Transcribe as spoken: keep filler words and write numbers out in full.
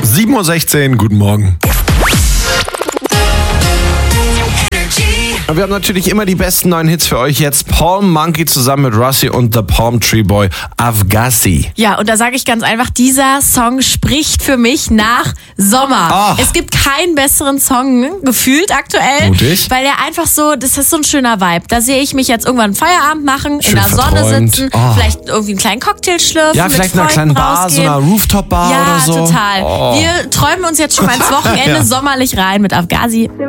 sieben Uhr sechzehn, guten Morgen. Wir haben natürlich immer die besten neuen Hits für euch. Jetzt Palm Monkey zusammen mit Russi und The Palm Tree Boy, Avgassi. Ja, und da sage ich ganz einfach, dieser Song spricht für mich nach Sommer. Oh. Es gibt keinen besseren Song, gefühlt aktuell, Mutig. weil der einfach so, das ist so ein schöner Vibe. Da sehe ich mich jetzt irgendwann Feierabend machen, Schön in der Sonne verträumt. sitzen, Oh. vielleicht irgendwie einen kleinen Cocktail schlürfen, Ja, mit vielleicht in einer Freunden kleinen Bar, so rausgehen. einer Rooftop-Bar ja, oder so. total. Oh. Wir träumen uns jetzt schon mal ins Wochenende Ja. sommerlich rein mit Avgassi.